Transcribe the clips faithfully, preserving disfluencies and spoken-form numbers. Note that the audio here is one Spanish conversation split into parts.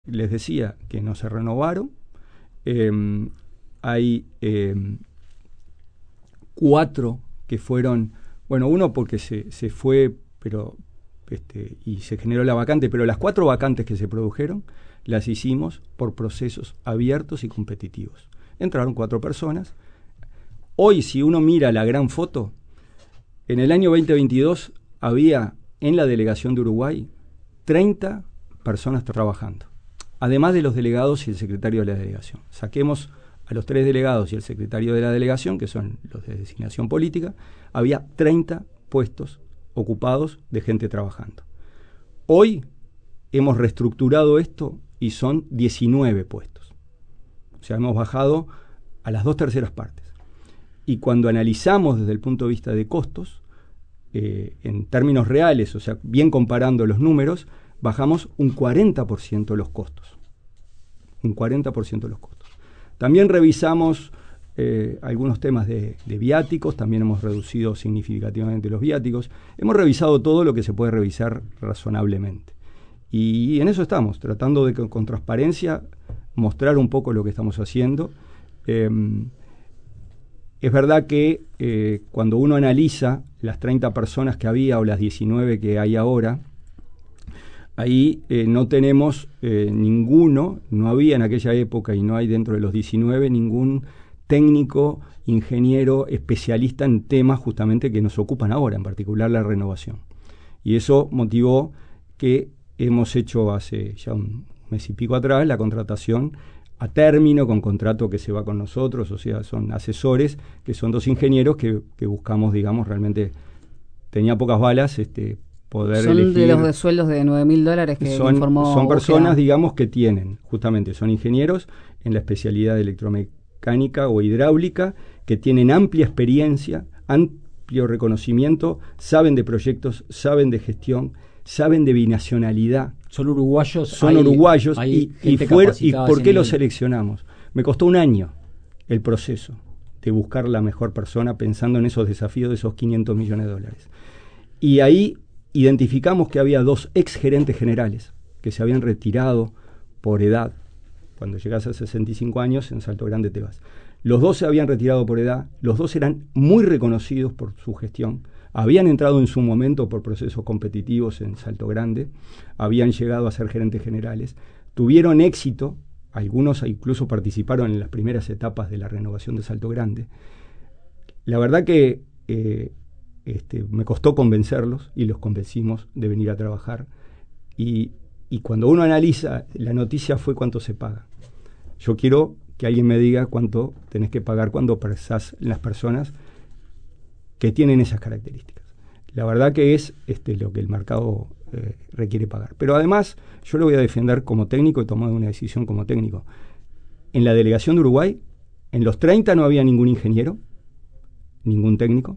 Les decía que no se renovaron. Eh, hay eh, cuatro que fueron, bueno, uno porque se, se fue, pero este, y se generó la vacante, pero las cuatro vacantes que se produjeron las hicimos por procesos abiertos y competitivos. Entraron cuatro personas. Hoy, si uno mira la gran foto, en el año veinte veintidós había en la delegación de Uruguay treinta personas trabajando, además de los delegados y el secretario de la delegación. Saquemos a los tres delegados y el secretario de la delegación, que son los de designación política, había treinta puestos ocupados de gente trabajando. Hoy hemos reestructurado esto y son diecinueve puestos. O sea, hemos bajado a las dos terceras partes. Y cuando analizamos desde el punto de vista de costos, eh, en términos reales, o sea, bien comparando los números, bajamos un cuarenta por ciento los costos. Un cuarenta por ciento de los costos. También revisamos eh, algunos temas de, de viáticos, también hemos reducido significativamente los viáticos. Hemos revisado todo lo que se puede revisar razonablemente. Y, y en eso estamos, tratando de que con transparencia mostrar un poco lo que estamos haciendo. Eh, es verdad que eh, cuando uno analiza las treinta personas que había o las diecinueve que hay ahora, ahí eh, no tenemos eh, ninguno, no había en aquella época y no hay dentro de los diecinueve ningún técnico, ingeniero, especialista en temas justamente que nos ocupan ahora, en particular la renovación. Y eso motivó que hemos hecho hace ya un mes y pico atrás la contratación a término, con contrato que se va con nosotros, o sea, son asesores, que son dos ingenieros que, que buscamos, digamos, realmente, tenía pocas balas, este, poder son elegir. De los de sueldos de nueve mil dólares que son, informó son personas, Búsqueda. digamos, que tienen, justamente, son ingenieros en la especialidad de electromecánica o hidráulica, que tienen amplia experiencia, amplio reconocimiento, saben de proyectos, saben de gestión, saben de binacionalidad. Son uruguayos. Son hay, uruguayos. Hay y, y, fuer, ¿Y por qué los seleccionamos? Me costó un año el proceso de buscar la mejor persona pensando en esos desafíos de esos quinientos millones de dólares. Y ahí identificamos que había dos ex gerentes generales que se habían retirado por edad. Cuando llegas a sesenta y cinco años, en Salto Grande te vas. Los dos se habían retirado por edad, los dos eran muy reconocidos por su gestión, habían entrado en su momento por procesos competitivos en Salto Grande, habían llegado a ser gerentes generales, tuvieron éxito, algunos incluso participaron en las primeras etapas de la renovación de Salto Grande. La verdad que eh, este, me costó convencerlos y los convencimos de venir a trabajar. Y, y cuando uno analiza, la noticia fue cuánto se paga. Yo quiero que alguien me diga cuánto tenés que pagar cuando presás las personas que tienen esas características. La verdad que es este, lo que el mercado eh, requiere pagar. Pero además, yo lo voy a defender como técnico, he tomado una decisión como técnico. En la delegación de Uruguay, en los treinta no había ningún ingeniero, ningún técnico.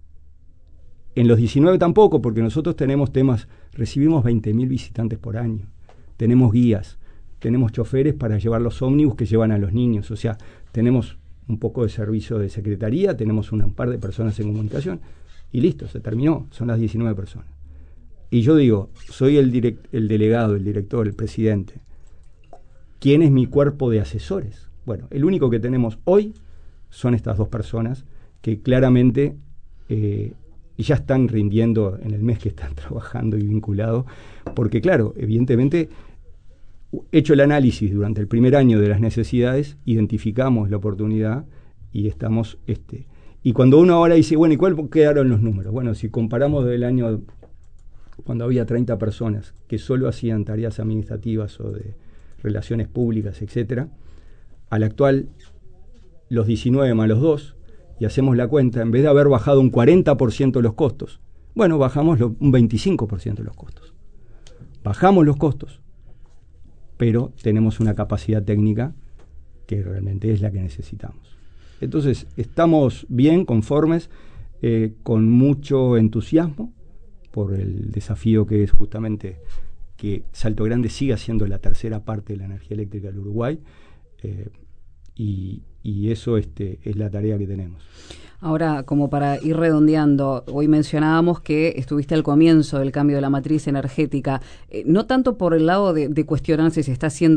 En los diecinueve tampoco, porque nosotros tenemos temas, recibimos veinte mil visitantes por año, tenemos guías, tenemos choferes para llevar los ómnibus que llevan a los niños, o sea, tenemos un poco de servicio de secretaría, tenemos un par de personas en comunicación, y listo, se terminó, son las diecinueve personas. Y yo digo, soy el, direct, el delegado, el director, el presidente. ¿Quién es mi cuerpo de asesores? Bueno, el único que tenemos hoy son estas dos personas que claramente eh, ya están rindiendo en el mes que están trabajando y vinculados, porque claro, evidentemente, hecho el análisis durante el primer año de las necesidades, identificamos la oportunidad y estamos... este Y cuando uno ahora dice, bueno, ¿y cuál quedaron los números? Bueno, si comparamos del año cuando había treinta personas que solo hacían tareas administrativas o de relaciones públicas, etcétera, al actual, los diecinueve más los dos, y hacemos la cuenta, en vez de haber bajado un cuarenta por ciento los costos, bueno, bajamos lo, un veinticinco por ciento de los costos. Bajamos los costos, pero tenemos una capacidad técnica que realmente es la que necesitamos. Entonces, estamos bien, conformes, eh, con mucho entusiasmo por el desafío que es justamente que Salto Grande siga siendo la tercera parte de la energía eléctrica del Uruguay, eh, y, y eso este, es la tarea que tenemos. Ahora, como para ir redondeando, hoy mencionábamos que estuviste al comienzo del cambio de la matriz energética, eh, no tanto por el lado de, de cuestionar si se está haciendo